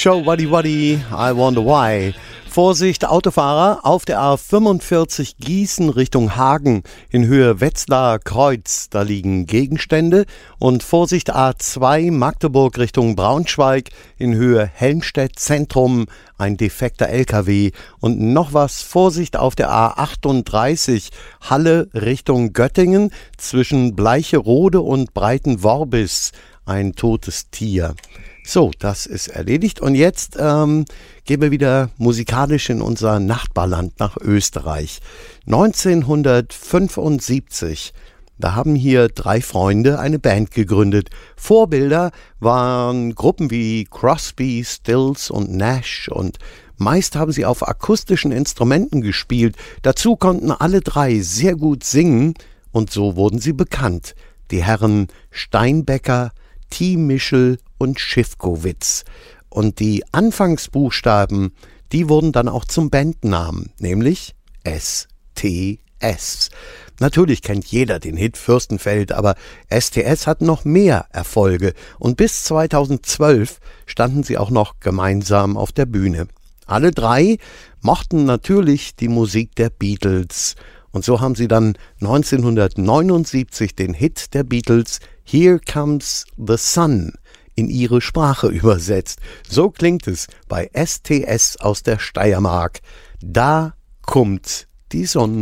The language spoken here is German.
Show Waddy Waddy, I Wonder Why. Vorsicht, Autofahrer auf der A45 Gießen Richtung Hagen in Höhe Wetzlar Kreuz. Da liegen Gegenstände. Und Vorsicht, A2 Magdeburg Richtung Braunschweig in Höhe Helmstedt Zentrum. Ein defekter LKW. Und noch was, Vorsicht auf der A38 Halle Richtung Göttingen zwischen Bleicherode und Breitenworbis. Ein totes Tier. So, das ist erledigt. Und jetzt gehen wir wieder musikalisch in unser Nachbarland nach Österreich. 1975, da haben hier 3 Freunde eine Band gegründet. Vorbilder waren Gruppen wie Crosby, Stills und Nash und meist haben sie auf akustischen Instrumenten gespielt. Dazu konnten alle 3 sehr gut singen und so wurden sie bekannt. Die Herren Steinbecker, T. Mischel und Schiffkowitz. Und die Anfangsbuchstaben, die wurden dann auch zum Bandnamen, nämlich STS. Natürlich kennt jeder den Hit Fürstenfeld, aber STS hat noch mehr Erfolge und bis 2012 standen sie auch noch gemeinsam auf der Bühne. Alle 3 mochten natürlich die Musik der Beatles und so haben sie dann 1979 den Hit der Beatles Here Comes the Sun in ihre Sprache übersetzt. So klingt es bei STS aus der Steiermark. Da kommt die Sonne.